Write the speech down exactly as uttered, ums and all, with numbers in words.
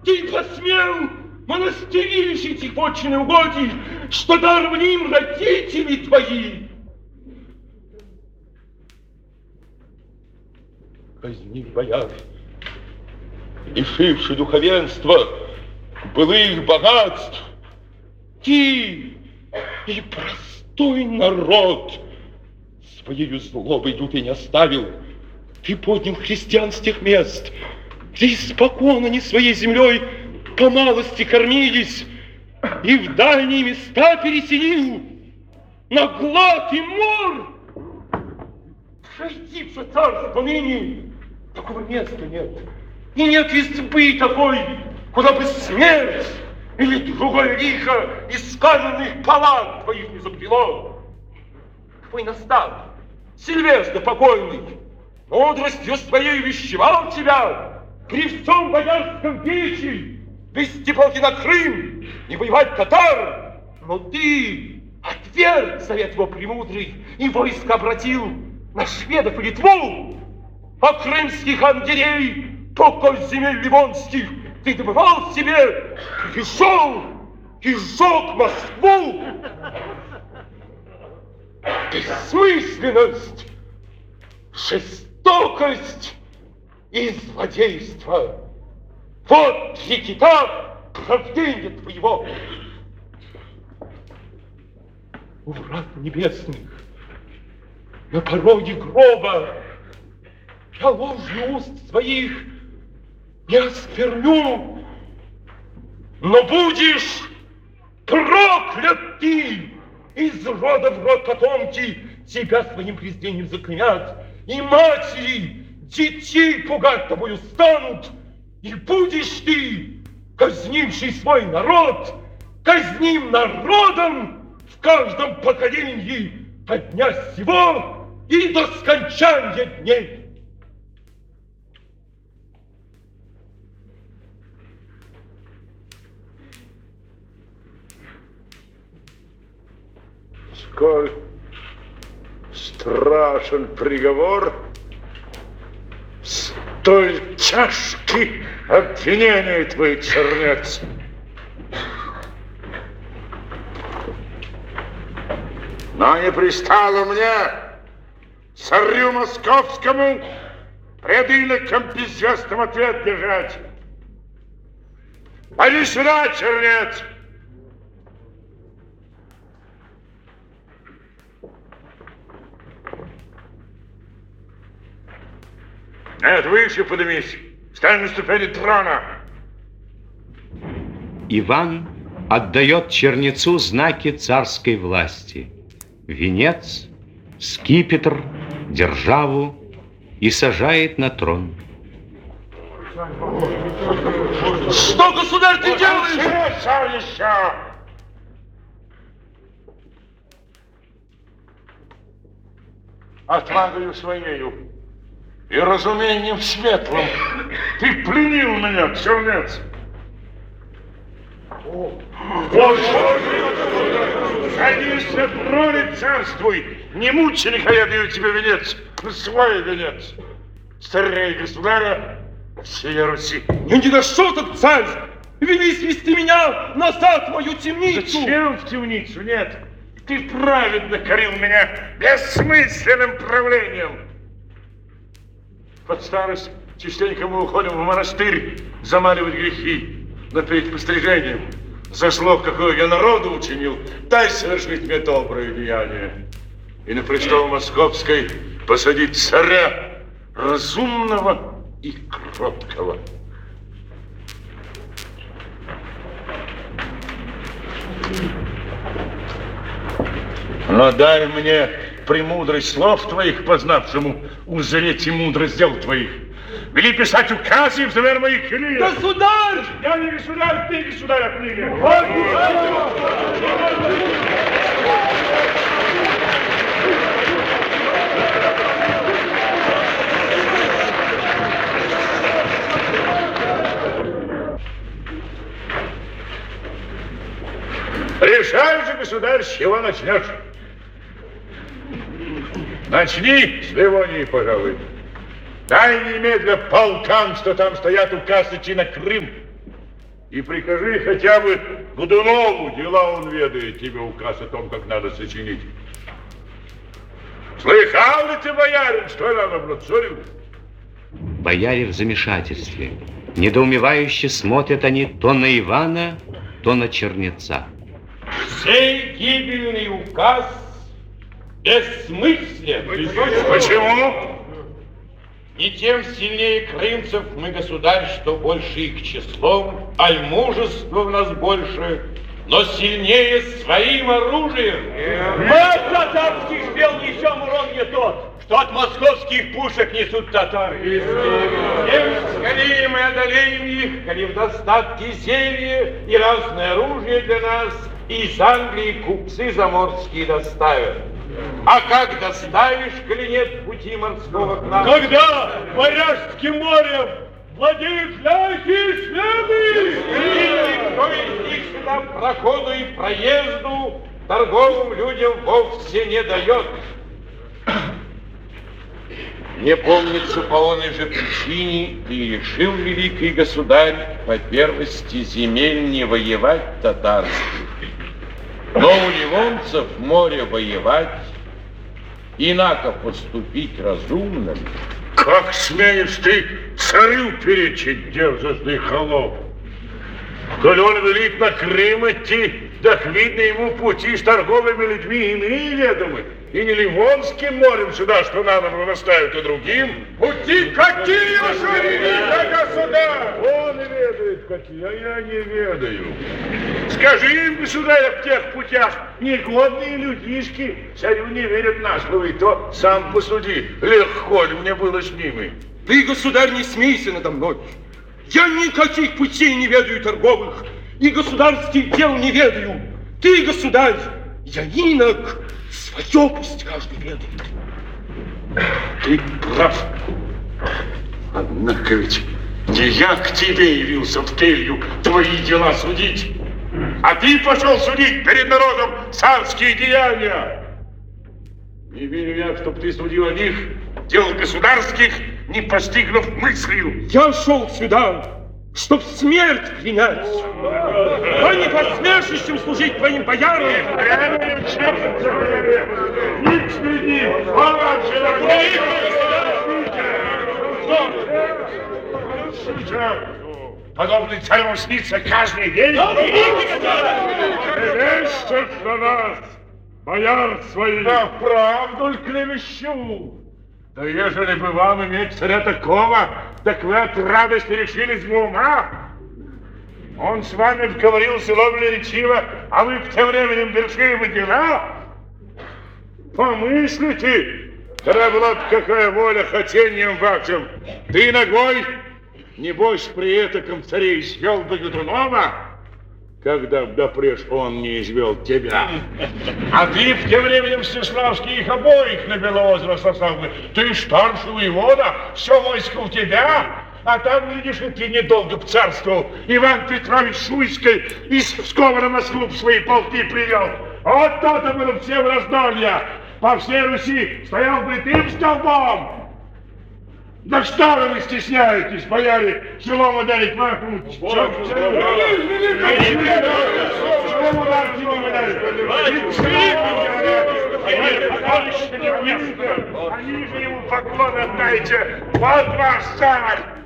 ты посмел монастыри лишить их вотчины угодий, что даровали им родители твои. Казни бояр, лишивший духовенства былых богатств, ты и простой народ своею злобой лютой не оставил. Ты поднял христиан с тех мест, где испокон они своей землей по малости кормились, и в дальние места переселил, на глад и мор. Пройди в царство ныне, такого места нет, и нет избы такой, куда бы смерть или другое лихо из каменных палат твоих не забрело. Твой наставник, Сильвестр покойный, мудростью своей вещевал тебя при всем боярском вече вести полки на Крым и воевать татар, но ты отверг совет его премудрый и войско обратил на шведов и Литву, а крымских ангерей, только земель ливонских, ты добывал себе, пришел и сжег Москву. Бессмысленность, жестокость и злодейство. Вот три кита правдения твоего. У врат небесных, на пороге гроба, я ложью уст своих не оскверню, но будешь проклят ты. Из рода в род потомки тебя своим презрением заклеймят, и матери детей пугать тобою станут, и будешь ты, казнивший свой народ, казним народом в каждом поколении от дня сего и до скончания дней. Сколь страшен приговор, столь тяжки обвинения твои, чернец. Но не пристало мне, царю московскому, пред иноком безвестным ответ держать. Пойди сюда, чернец! Нет, выше поднимись. Встань на ступени трона. Иван отдает чернецу знаки царской власти. Венец, скипетр, державу и сажает на трон. Что, государь, ты делаешь? Царь еще! Отвагою своею и разумением светлым ты пленил меня, чернец. Садись на троне, царствуй, не мученика, я даю тебе венец, свой венец, царя и государя всей Руси. Я не на что тут, царь, велись вести меня назад в мою темницу. Зачем в темницу? Нет, ты праведно корил меня бессмысленным правлением. Под старость частенько мы уходим в монастырь замаливать грехи, но перед пострижением за зло, какое я народу учинил, дай совершить мне доброе деяние. И на престол московской посадить царя разумного и кроткого. Но дай мне премудрость слов твоих, познавшему узреть и мудрость дел твоих. Вели писать указы в завер моих книг. Государь! Я не государь, ты государь отныне. Решай же, государь, с чего начнешь. Начни с Ливонии, пожалуй. Дай немедля полкам, что там стоят, указ идти на Крым. И прикажи хотя бы Годунову, дела он ведает, тебе указ о том, как надо сочинить. Слыхал ли ты, боярин, что надо царю? Бояре в замешательстве. Недоумевающе смотрят они то на Ивана, то на чернеца. Сей гибельный указ бессмыслен. Почему? И тем сильнее крымцев мы, государь, что больше их числом, аль мужества в нас больше, но сильнее своим оружием. Мы от татарских стрел несем урон не тот, что от московских пушек несут татары. Тем скорее мы одолеем их, коли в достатке зелья и разное оружие для нас из Англии купцы заморские доставят. А как доставишь, коли нет пути морского к нам? Когда Варяжским морем владеют ляхи и шведы! И никто из них сюда проходу и проезду торговым людям вовсе не дает. Не помнится по оной же причине и решил великий государь по первости земель не воевать татарских, но у ливонцев море воевать, инако поступить разумно. Как смеешь ты царю перечить, дерзостный холоп? Коль он велит на Крым идти, так видно ему пути с торговыми людьми иные ведомы. И не Ливонским морем сюда, что надо было наставить, а другим. Пути какие, ваше великое государь? Он ведает, какие, а я не ведаю. Скажи им, государь, в тех путях негодные людишки царю не верят на слово, и то сам посуди, легко ли мне было с ними. Ты, государь, не смейся надо мной. Я никаких путей не ведаю торговых, и государских дел не ведаю. Ты, государь, я инок, свое пусть каждый ведает. Ты прав. Однако ведь не я к тебе явился в келью твои дела судить, а ты пошел судить перед народом царские деяния. Не верю я, чтоб ты судил о них, дел государских, не постигнув мыслью. Я шел сюда, чтоб смерть принять, а не посмешищем служить твоим боярам. Не следи, подобный царю снится каждый день. Клевещет на нас, бояр своих. Да правду ль клевещу? Да ежели бы вам иметь царя такого, так вы от радости решились бы ума. Он с вами говорил ловлеречиво, а вы в тем временем вершили бы дела. Помыслите, когда была бы какая воля хотением вашим. Ты ногой, небось, при этом царе извел бы Годунова, когда б допреж он не извел тебя. А ты в тем временем Всеславский их обоих на Белоозеро сослал бы. Ты старший воевода, все войско у тебя, а там, видишь, и ты недолго б царствовал. Иван Петрович Шуйский из Пскова на Москву в свои полки привел. Вот то-то было всем раздолье. По всей Руси стоял бы ты столбом. Да что вы не стесняетесь, бояре, челом ударить махнуть? Чего ударить его ударить? Они же ему поклон отдайте. Вот ваш царь!